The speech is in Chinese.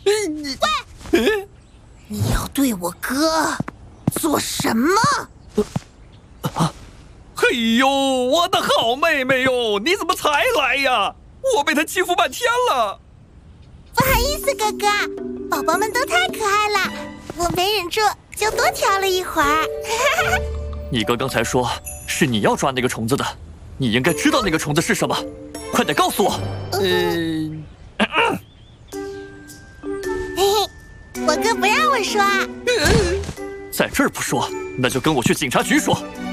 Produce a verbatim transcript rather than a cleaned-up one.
喂，你要对我哥做什么？ 啊！嘿呦，我的好妹妹哟，你怎么才来呀？我被他欺负半天了。 不好意思，哥哥，宝宝们都太可爱了，我没忍住就多挑了一会儿。 你哥刚才说是你要抓那个虫子的，你应该知道那个虫子是什么，快点告诉我。呃， 嘿嘿，我哥不让我说啊。 在这儿不说，那就跟我去警察局说。